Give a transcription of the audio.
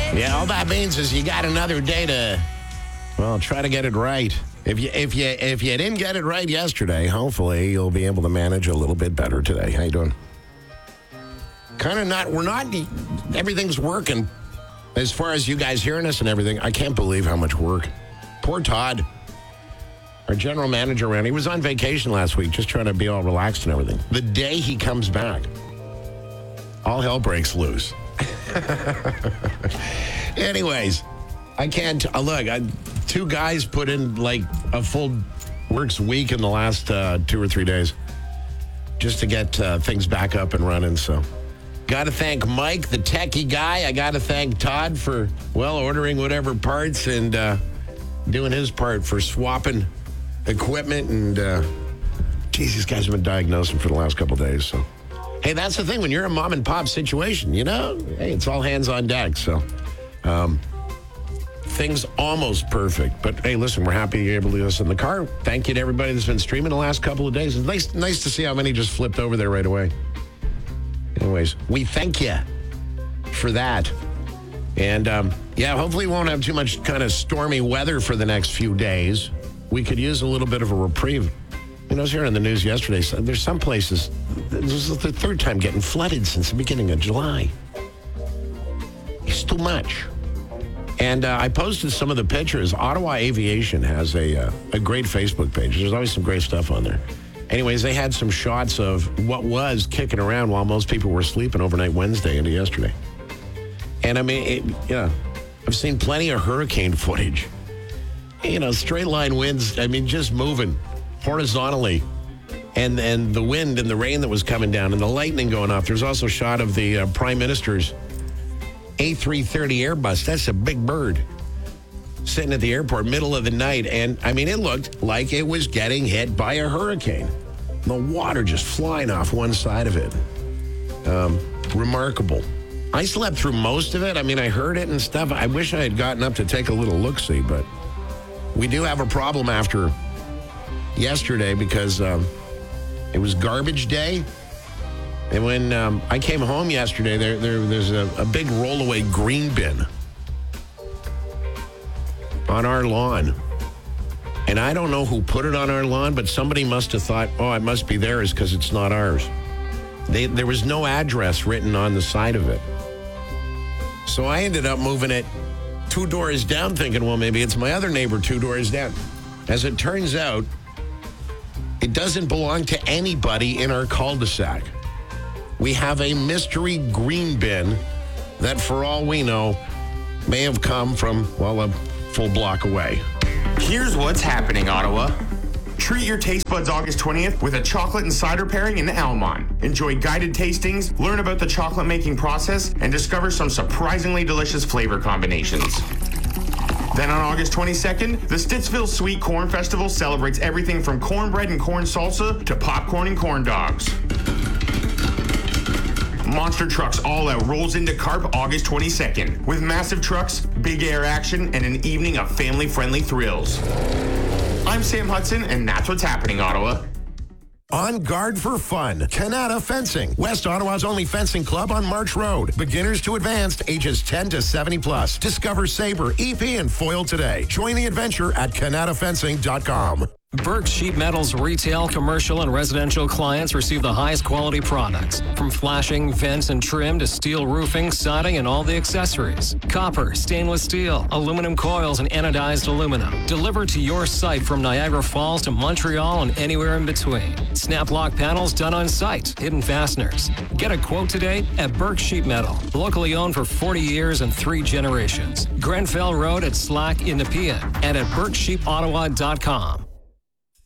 Yeah, all that means is you got another day to, well, try to get it right. If you didn't get it right yesterday, hopefully you'll be able to manage a little bit better today. How you doing? Everything's working. As far as you guys hearing us and everything, I can't believe how much work. Poor Todd, our general manager, he was on vacation last week, just trying to be all relaxed and everything. The day he comes back, all hell breaks loose. Anyways, I can't, two guys put in like a full works week in the last 2 or 3 days just to get things back up and running, so. Got to thank Mike, the techie guy. I got to thank Todd for, ordering whatever parts and doing his part for swapping equipment. And, these guys have been diagnosing for the last couple of days. So, hey, that's the thing. When you're a mom and pop situation, hey, it's all hands on deck. So, things almost perfect. But, hey, listen, we're happy you're able to do this in the car. Thank you to everybody that's been streaming the last couple of days. It's nice to see how many just flipped over there right away. Anyways, we thank you for that. And, hopefully we won't have too much kind of stormy weather for the next few days. We could use a little bit of a reprieve. I was hearing on the news yesterday, so there's some places, this is the third time getting flooded since the beginning of July. It's too much. And I posted some of the pictures. Ottawa Aviation has a great Facebook page. There's always some great stuff on there. Anyways, they had some shots of what was kicking around while most people were sleeping overnight Wednesday into yesterday. And I've seen plenty of hurricane footage. Straight line winds, just moving horizontally. And the wind and the rain that was coming down and the lightning going off. There's also a shot of the Prime Minister's A330 Airbus. That's a big bird. Sitting at the airport, middle of the night, and it looked like it was getting hit by a hurricane. The water just flying off one side of it. Remarkable. I slept through most of it. I heard it and stuff. I wish I had gotten up to take a little look-see, but we do have a problem after yesterday because it was garbage day. And when I came home yesterday, there's a big rollaway green bin on our lawn. And I don't know who put it on our lawn, but somebody must have thought, it must be theirs because it's not ours. There was no address written on the side of it. So I ended up moving it 2 doors down thinking, maybe it's my other neighbor 2 doors down. As it turns out, it doesn't belong to anybody in our cul-de-sac. We have a mystery green bin that, for all we know, may have come from, a full block away. Here's what's happening, Ottawa. Treat your taste buds August 20th with a chocolate and cider pairing in Almont. Enjoy guided tastings, learn about the chocolate making process, and discover some surprisingly delicious flavor combinations. Then on August 22nd, the Stittsville Sweet Corn Festival celebrates everything from cornbread and corn salsa to popcorn and corn dogs. Monster Trucks All Out rolls into Carp August 22nd with massive trucks, big air action, and an evening of family-friendly thrills. I'm Sam Hudson, and that's what's happening, Ottawa. On guard for fun. Canada Fencing, West Ottawa's only fencing club on March Road. Beginners to advanced, ages 10 to 70 plus. Discover saber, EP, and foil today. Join the adventure at CanadaFencing.com. Burke Sheet Metal's retail, commercial, and residential clients receive the highest quality products. From flashing, vents, and trim to steel roofing, siding, and all the accessories. Copper, stainless steel, aluminum coils, and anodized aluminum. Delivered to your site from Niagara Falls to Montreal and anywhere in between. Snap lock panels done on site. Hidden fasteners. Get a quote today at Burke Sheet Metal. Locally owned for 40 years and 3 generations. Grenfell Road at Slack in Nepean and at BurkeSheetOttawa.com.